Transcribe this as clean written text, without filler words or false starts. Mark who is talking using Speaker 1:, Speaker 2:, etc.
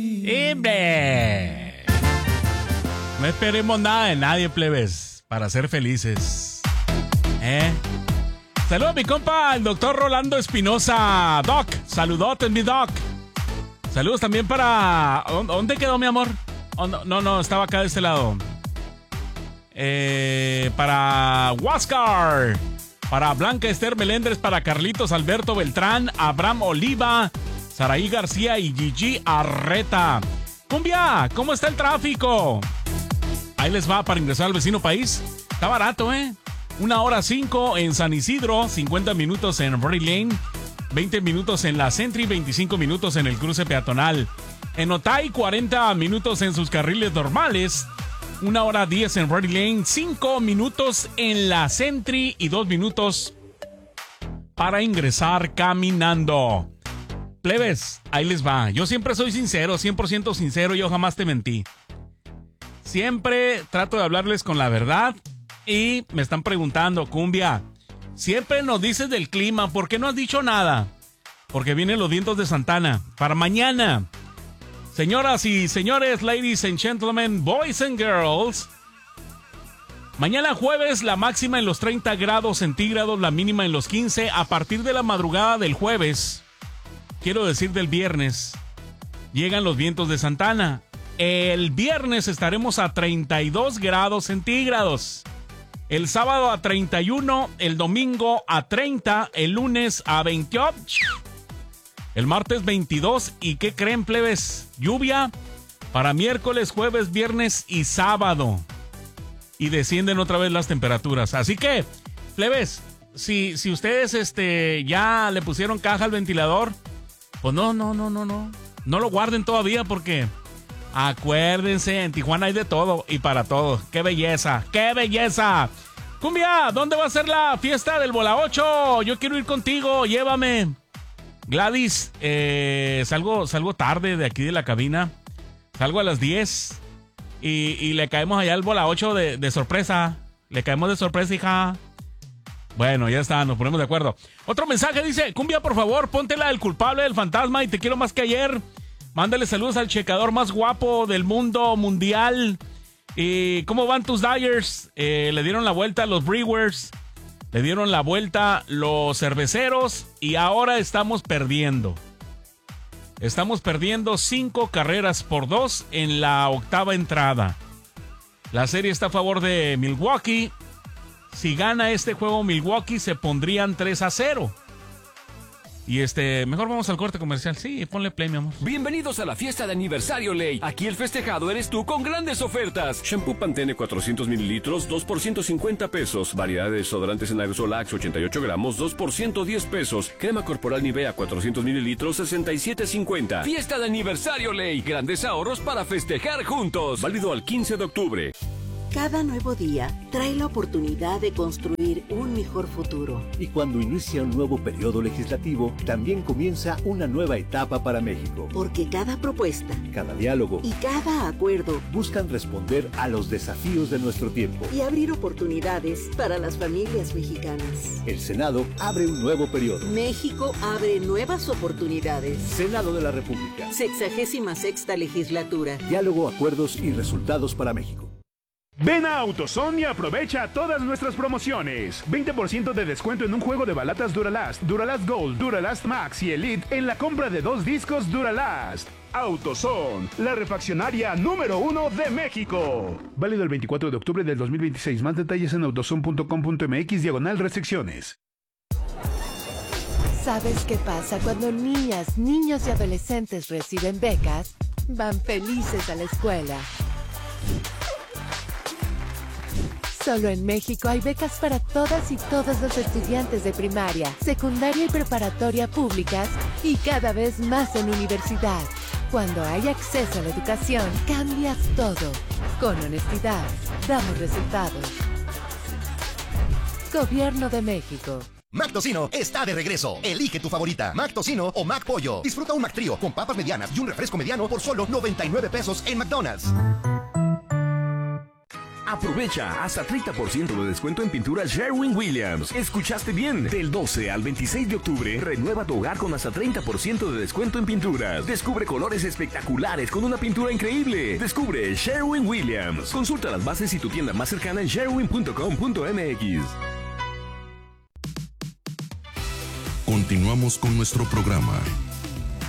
Speaker 1: ¡Hombre! No esperemos nada de nadie, plebes, para ser felices. Saludos a mi compa, el doctor Rolando Espinosa. Doc, saludotes, mi Doc. Saludos también para... ¿Dónde quedó, mi amor? No, estaba acá de este lado. Para Huáscar. Para Blanca Esther Melendres, para Carlitos Alberto Beltrán, Abraham Oliva, Saraí García y Gigi Arreta. Cumbia, ¿cómo está el tráfico? Ahí les va para ingresar al vecino país. Está barato, 1 hora 5 en San Isidro, 50 minutos en Brody Lane, 20 minutos en la Sentry, 25 minutos en el cruce peatonal. En Otay, 40 minutos en sus carriles normales. 1 hora 10 en Brody Lane, 5 minutos en la Sentry y 2 minutos para ingresar caminando. Plebes, ahí les va. Yo siempre soy sincero, 100% sincero, yo jamás te mentí. Siempre trato de hablarles con la verdad y me están preguntando, Cumbia, siempre nos dices del clima, ¿por qué no has dicho nada? Porque vienen los vientos de Santana para mañana. Señoras y señores, ladies and gentlemen, boys and girls. Mañana jueves la máxima en los 30 grados centígrados, la mínima en los 15. A partir de la madrugada del jueves, quiero decir del viernes, llegan los vientos de Santana. El viernes estaremos a 32 grados centígrados. El sábado a 31, el domingo a 30, el lunes a 28. El martes 22, ¿y qué creen, plebes? Lluvia para miércoles, jueves, viernes y sábado. Y descienden otra vez las temperaturas. Así que, plebes, si ustedes ya le pusieron caja al ventilador, pues no lo guarden todavía porque acuérdense, en Tijuana hay de todo y para todo. ¡Qué belleza! ¡Qué belleza! Cumbia, ¿dónde va a ser la fiesta del Bola 8? Yo quiero ir contigo, llévame. Gladys, salgo tarde de aquí de la cabina. Salgo a las 10 y le caemos allá al Bola 8 de sorpresa. Le caemos de sorpresa, hija. Bueno, ya está, nos ponemos de acuerdo. Otro mensaje dice, Cumbia, por favor, ponte la del culpable del fantasma y te quiero más que ayer. Mándale saludos al checador más guapo del mundo mundial. ¿Y cómo van tus Dyers? Le dieron la vuelta a los Brewers. Le dieron la vuelta los cerveceros y ahora estamos perdiendo. Estamos perdiendo 5-2 en la octava entrada. La serie está a favor de Milwaukee. Si gana este juego Milwaukee se pondrían 3-0. Y mejor vamos al corte comercial. Sí, ponle play, mi amor.
Speaker 2: Bienvenidos a la fiesta de aniversario Ley. Aquí el festejado eres tú con grandes ofertas. Shampoo Pantene 400 mililitros, 2 por 150 pesos. Variedad de desodorantes en aerosol Axe 88 gramos, 2 por 110 pesos. Crema corporal Nivea 400 mililitros, 67.50. Fiesta de aniversario Ley. Grandes ahorros para festejar juntos. Válido al 15 de octubre.
Speaker 3: Cada nuevo día trae la oportunidad de construir un mejor futuro.
Speaker 4: Y cuando inicia un nuevo periodo legislativo, también comienza una nueva etapa para México.
Speaker 3: Porque cada propuesta,
Speaker 4: cada diálogo
Speaker 3: y cada acuerdo
Speaker 4: buscan responder a los desafíos de nuestro tiempo
Speaker 3: y abrir oportunidades para las familias mexicanas.
Speaker 4: El Senado abre un nuevo periodo.
Speaker 3: México abre nuevas oportunidades.
Speaker 4: Senado de la República.
Speaker 3: 66ª legislatura.
Speaker 4: Diálogo, acuerdos y resultados para México.
Speaker 5: Ven a AutoZone y aprovecha todas nuestras promociones. 20% de descuento en un juego de balatas Duralast, Duralast Gold, Duralast Max y Elite en la compra de 2 discos Duralast. AutoZone, la refaccionaria número 1 de México. Válido el 24 de octubre del 2026. Más detalles en autozone.com.mx/restricciones.
Speaker 6: ¿Sabes qué pasa cuando niñas, niños y adolescentes reciben becas? Van felices a la escuela. Solo en México hay becas para todas y todos los estudiantes de primaria, secundaria y preparatoria públicas y cada vez más en universidad. Cuando hay acceso a la educación, cambias todo. Con honestidad, damos resultados. Gobierno de México.
Speaker 7: Mac Tocino está de regreso. Elige tu favorita, Mac Tocino o Mac Pollo. Disfruta un Mac Trío con papas medianas y un refresco mediano por solo 99 pesos en McDonald's.
Speaker 8: Aprovecha hasta 30% de descuento en pintura Sherwin-Williams. ¿Escuchaste bien? Del 12 al 26 de octubre, renueva tu hogar con hasta 30% de descuento en pinturas. Descubre colores espectaculares con una pintura increíble. Descubre Sherwin-Williams. Consulta las bases y tu tienda más cercana en sherwin.com.mx.
Speaker 9: Continuamos con nuestro programa